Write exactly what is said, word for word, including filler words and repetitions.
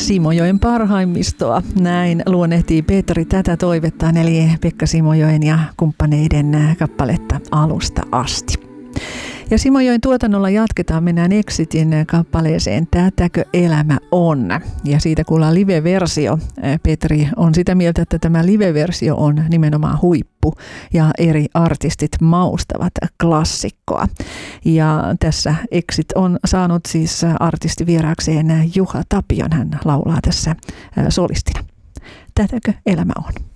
Simojoen parhaimmistoa. Näin luonnehtii Petteri tätä toivettaan, eli Pekka Simojoen ja kumppaneiden kappaletta Alusta asti. Ja Simojoen tuotannolla jatketaan, mennään Exitin kappaleeseen Tätäkö elämä on. Ja siitä kuullaan live-versio. Petteri on sitä mieltä, että tämä live-versio on nimenomaan huippu ja eri artistit maustavat klassikkoa. Ja tässä Exit on saanut siis artistivieraakseen Juha Tapion. Hän laulaa tässä solistina. Tätäkö elämä on?